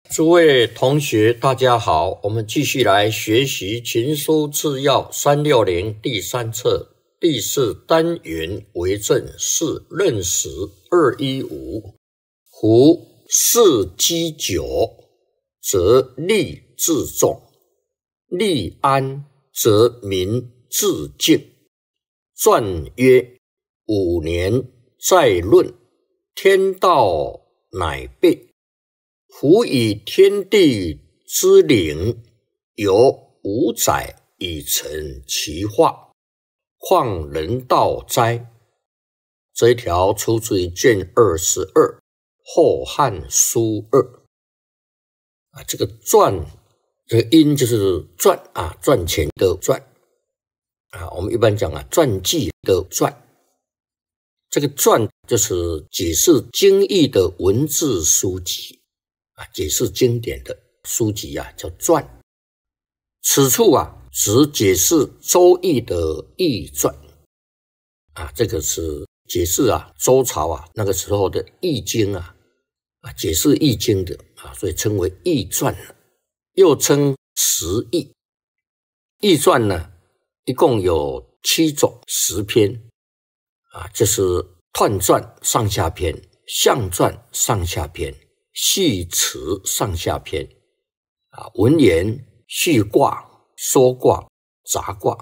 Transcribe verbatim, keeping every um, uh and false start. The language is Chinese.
诸位同学，大家好，我们继续来学习《群书治要》三六零第三册第四单元为政四任时二一五。夫事积久，则利自重；利安，则民自敬。传曰：五年再论，天道乃备。夫以天地之灵，由五载以成其化，况人道哉？这一条出自于卷二十二《后汉书二》啊，这个传，这个音就是传啊，赚钱的赚啊，我们一般讲啊，传记的传。这个传就是解释经义的文字书籍啊，解释经典的书籍啊，叫传。此处啊，只解释周易的易传啊，这个是解释啊，周朝啊那个时候的易经啊，啊，解释易经的啊，所以称为易传，又称十易。易传呢，一共有七种十篇啊，就是彖传上下篇、象传上下篇、系辞上下篇啊，文言、序卦、说卦、杂卦